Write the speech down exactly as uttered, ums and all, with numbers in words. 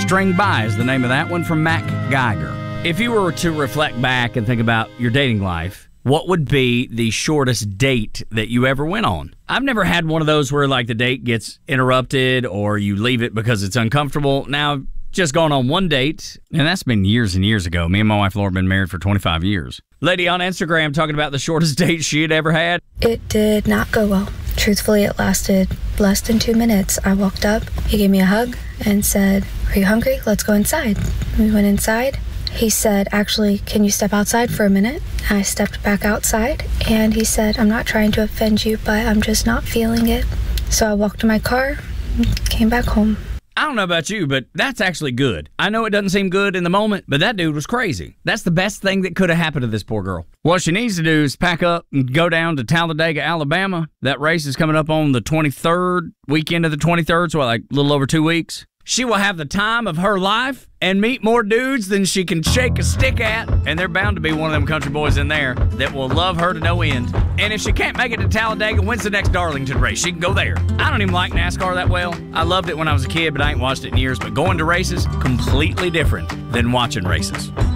String By is the name of that one from Mac Geiger. If you were to reflect back and think about your dating life, what would be the shortest date that you ever went on? I've never had one of those where like the date gets interrupted or you leave it because it's uncomfortable. Now, just gone on one date, and that's been years and years ago. Me and my wife Laura have been married for twenty-five years. Lady on Instagram talking about the shortest date she had ever had. It did not go well. Truthfully, it lasted less than two minutes. I walked up, he gave me a hug and said, "Are you hungry? Let's go inside." We went inside. He said, "Actually, can you step outside for a minute?" I stepped back outside, and he said, "I'm not trying to offend you, but I'm just not feeling it." So I walked to my car and came back home. I don't know about you, but that's actually good. I know it doesn't seem good in the moment, but that dude was crazy. That's the best thing that could have happened to this poor girl. What she needs to do is pack up and go down to Talladega, Alabama. That race is coming up on the twenty-third, weekend of the twenty-third, so like a little over two weeks. She will have the time of her life and meet more dudes than she can shake a stick at. And they're bound to be one of them country boys in there that will love her to no end. And if she can't make it to Talladega, when's the next Darlington race? She can go there. I don't even like NASCAR that well. I loved it when I was a kid, but I ain't watched it in years. But going to races, completely different than watching races.